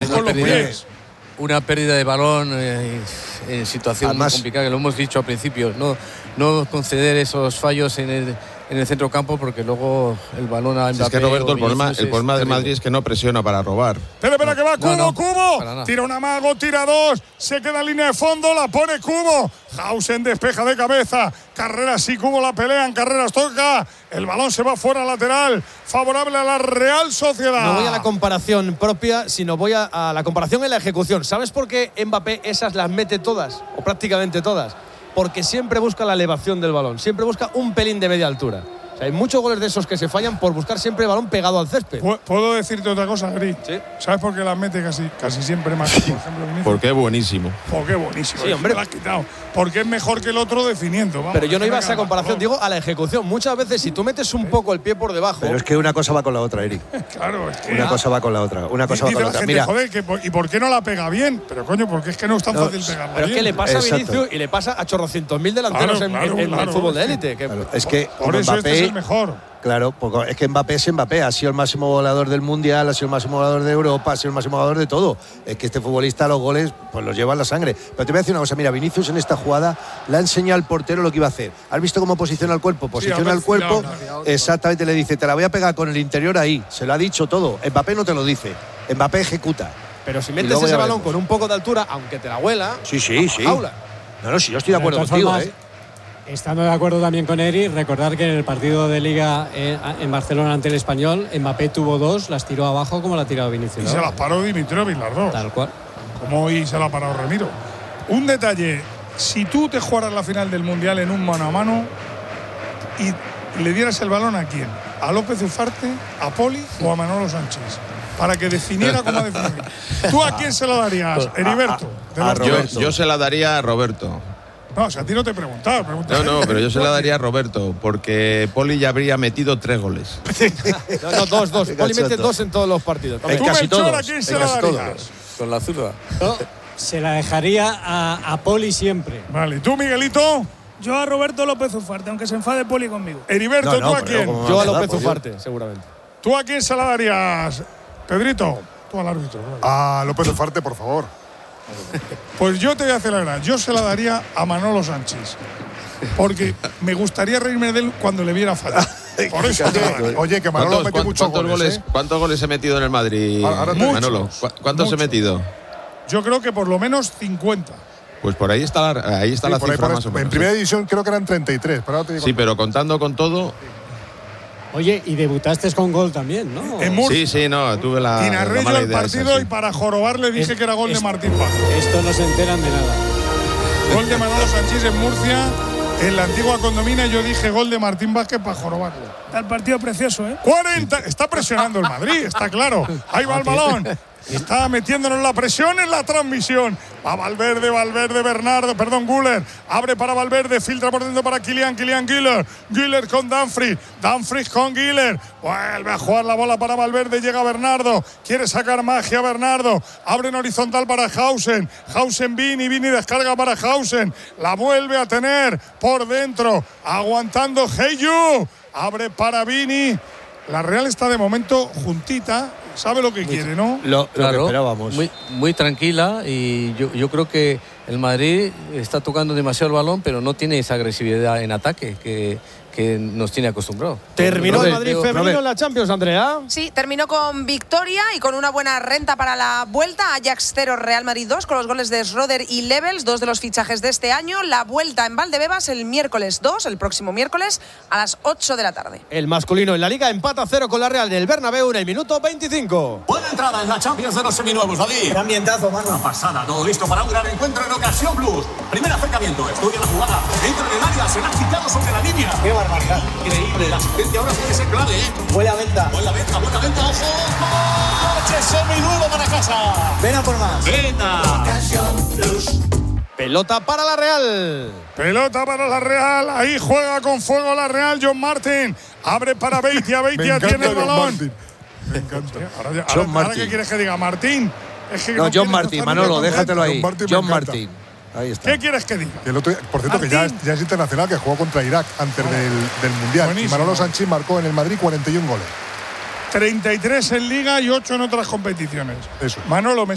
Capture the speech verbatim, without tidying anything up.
es con los pies. Una pérdida de balón eh, en situación Además, muy complicada, que lo hemos dicho al principio. No, no conceder esos fallos en el, en el centrocampo, porque luego el balón a Mbappé. Si es que Roberto, el problema, el problema del Madrid es que no presiona para robar. Espera, espera, no, que va Cubo, no, no, Cubo. Tira un amago, tira dos. Se queda en línea de fondo, la pone Cubo. Hausen despeja de cabeza. Carreras sí, Cubo la pelea, en carreras toca. El balón se va fuera lateral. Favorable a la Real Sociedad. No voy a la comparación propia, sino voy a, a la comparación en la ejecución. ¿Sabes por qué Mbappé esas las mete todas? O prácticamente todas. Porque siempre busca la elevación del balón. Siempre busca un pelín de media altura. O sea, hay muchos goles de esos que se fallan por buscar siempre el balón pegado al césped. ¿Puedo decirte otra cosa, Gris? ¿Sí? ¿Sabes por qué las mete casi, casi siempre más? Por ejemplo, Vinicius. Porque es buenísimo. Porque es buenísimo. Sí, hombre. Me lo has quitado. Porque es mejor que el otro definiendo. Vamos, pero yo no iba a esa esa comparación, digo a la ejecución. Muchas veces, si tú metes un poco el pie por debajo. Pero es que una cosa va con la otra, Eric. Claro, es que. Una cosa va con la otra. Una cosa va con la otra. Gente, Mira. joder, que, ¿y por qué no la pega bien? Pero coño, porque es que no es tan No, fácil pegarla Pero bien. es que le pasa Exacto. a Vinicius y le pasa a chorrocientos mil delanteros Claro, en, claro, en- en claro, el fútbol de es que- élite. Que Claro, es que Por eso Mbappé, este es el mejor. Claro, porque es que Mbappé es Mbappé, ha sido el máximo goleador del Mundial, ha sido el máximo goleador de Europa, ha sido el máximo goleador de todo. Es que este futbolista los goles pues los lleva en la sangre. Pero te voy a decir una cosa, mira, Vinicius en esta jugada le ha enseñado al portero lo que iba a hacer. ¿Has visto cómo posiciona el cuerpo? Posiciona Sí, el cuerpo, no, no, no. exactamente, le dice, te la voy a pegar con el interior ahí. Se lo ha dicho todo. Mbappé no te lo dice, Mbappé ejecuta. Pero si Y metes luego ese ya balón veremos. con un poco de altura, aunque te la huela. Sí, sí, sí. Jaula. No, no, sí, yo estoy de acuerdo De todas contigo, formas, ¿eh? Estando de acuerdo también con Eric, recordar que en el partido de Liga eh, en Barcelona ante el Español, Mbappé tuvo dos, las tiró abajo como la ha tirado Vinicius. Y se las paró Dimitrovic las dos. Tal cual. Como hoy se la ha parado Ramiro. Un detalle, si tú te jugaras la final del Mundial en un mano a mano y le dieras el balón a quién, a López Ufarte, a Poli o a Manolo Sánchez, para que definiera cómo definiera. ¿Tú a quién se lo darías, Heriberto? De a los Yo, dos. yo se la daría a Roberto. No, o sea, a ti no te he preguntado. No, no, pero yo se la daría a Roberto, porque Poli ya habría metido tres goles. No, no, dos, dos. Qué Poli mete cachondo. dos en todos los partidos. En ¿Tú, casi Melchor, todos, a quién se en la casi darías? Con la zurda. Yo se la dejaría a, a Poli siempre. Vale, ¿y tú, Miguelito? Yo a Roberto López Ufarte, aunque se enfade Poli conmigo. Heriberto, No, no, ¿tú a pero quién? como- Yo a Joder, López por Dios. Ufarte, seguramente. ¿Tú a quién se la darías, Pedrito? Tú al árbitro. vale. A López Ufarte, por favor. Pues yo te voy a hacer la verdad. Yo se la daría a Manolo Sánchez. Porque me gustaría reírme de él cuando le viera fallar. Por eso te la daría. Oye, que Manolo ¿Cuántos, metió cuán- muchos cuántos goles, goles, ¿eh? ¿Cuántos goles he metido en el Madrid, Ahora- ahora te- Manolo? Muchos, ¿Cu- ¿Cuántos he muchos. metido? Yo creo que por lo menos cincuenta. Pues por ahí está la, ahí está Sí, la por ahí, cifra por más o ahí. menos. En primera división creo que eran treinta y tres. Pero ahora te digo Sí, pero contando con todo. Oye, y debutaste con gol también, ¿no? En Murcia. Sí, sí, no, tuve la. y la narré yo mala el idea partido esa, sí. y para jorobar le dije Es- que era gol de es- Martín Vázquez. Esto no se enteran de nada. Gol de Manolo Sánchez en Murcia. En la antigua condomina yo dije gol de Martín Vázquez para jorobarle. Está el partido precioso, ¿eh? cuarenta. Está presionando el Madrid, está claro. Ahí va el balón. Está metiéndonos la presión en la transmisión. Va Valverde, Valverde, Bernardo, perdón, Güler. Abre para Valverde, filtra por dentro para Kylian, Kylian Güler. Güler con Dumfries, Dumfries con Güler. Vuelve a jugar la bola para Valverde, llega Bernardo. Quiere sacar magia Bernardo. Abre en horizontal para Hausen. Hausen, Vini, Vini descarga para Hausen. La vuelve a tener por dentro. Aguantando Heyu. Abre para Vini. La Real está de momento juntita. Sabe lo que quiere, ¿no? Lo, lo Claro, que esperábamos. muy, muy tranquila, y yo, yo creo que el Madrid está tocando demasiado el balón, pero no tiene esa agresividad en ataque que, que nos tiene acostumbrado. Terminó el Robert, Madrid veo- femenino Robert. en la Champions, Andrea. Sí, terminó con victoria y con una buena renta para la vuelta. Ajax cero, Real Madrid dos, con los goles de Schroeder y Levels, dos de los fichajes de este año. La vuelta en Valdebebas el miércoles dos, el próximo miércoles, a las ocho de la tarde. El masculino en la Liga empata a cero con la Real del Bernabéu en el minuto veinticinco. Buena entrada en la Champions de los seminuevos, David. Gran ambientazo, mano. Una pasada, todo listo para un gran encuentro en Ocasión Plus. Primer acercamiento, estudia la jugada. Entra en el área, será quitado sobre la línea. Qué barbaridad. Increíble, la asistencia ahora puede ser clave, ¿eh? Buena venta. Buena venta, buena venta, ojo. Coche seminuevo para casa. Ven a por más. Venta. Pelota para la Real. Pelota para la Real. Ahí juega con fuego la Real. John Martin. Abre para Beitia. Me Beitia encanta tiene el John balón. Martin. Me encanta. Ahora, ya- John ahora- ahora Martin. ¿qué quieres que diga? Martín. Es que No, quiere John Martin, estar Manolo, muy contento. déjatelo ahí. John Martin me John encanta. Martin. Ahí está. ¿Qué quieres que diga? Que el otro día- por cierto, que ya es, Martín. ya es internacional, que jugó contra Irak antes del, del Mundial. Buenísimo. Y Manolo Sánchez marcó en el Madrid cuarenta y un goles. treinta y tres en Liga y ocho en otras competiciones. Eso. Manolo, me